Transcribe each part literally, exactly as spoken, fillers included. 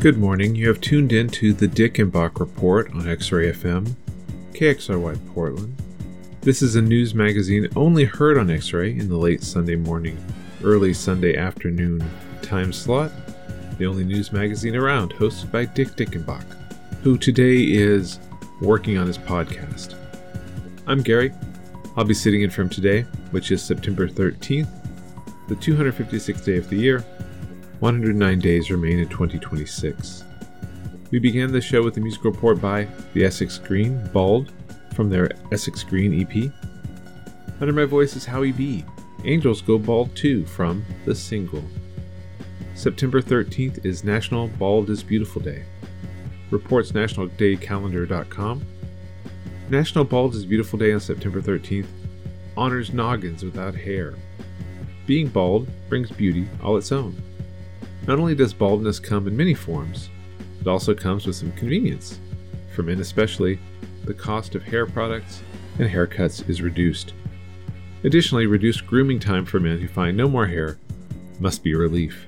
Good morning. You have tuned in to the Dick and Bach Report on X-Ray F M, K X R Y Portland. This is a news magazine only heard on X-Ray in the late Sunday morning, early Sunday afternoon time slot. The only news magazine around, hosted by Dick Dickenbach, who today is working on his podcast. I'm Gary. I'll be sitting in for him today, which is September thirteenth, the two hundred fifty-sixth day of the year. one hundred nine days remain in twenty twenty-six. We began the show with a music report by the Essex Green, Bald, from their Essex Green E P. Under my voice is Howie B. Angels Go Bald too, from the single. September thirteenth is National Bald is Beautiful Day. Reports national day calendar dot com. National Bald is Beautiful Day on September thirteenth honors noggins without hair. Being bald brings beauty all its own. Not only does baldness come in many forms, it also comes with some convenience. For men especially, the cost of hair products and haircuts is reduced. Additionally, reduced grooming time for men who find no more hair must be a relief.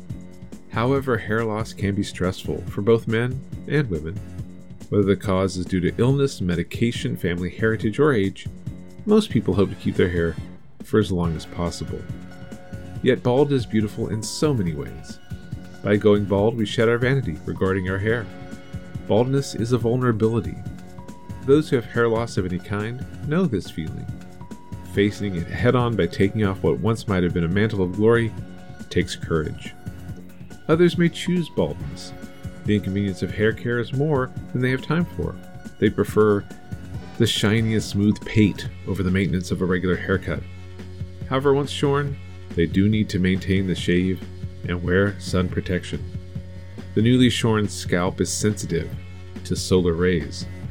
However, hair loss can be stressful for both men and women. Whether the cause is due to illness, medication, family heritage, or age, most people hope to keep their hair for as long as possible. Yet bald is beautiful in so many ways. By going bald, we shed our vanity regarding our hair. Baldness is a vulnerability. Those who have hair loss of any kind know this feeling. Facing it head-on by taking off what once might have been a mantle of glory takes courage. Others may choose baldness. The inconvenience of hair care is more than they have time for. They prefer the shiny and smooth pate over the maintenance of a regular haircut. However, once shorn, they do need to maintain the shave and wear sun protection. The newly shorn scalp is sensitive to solar rays.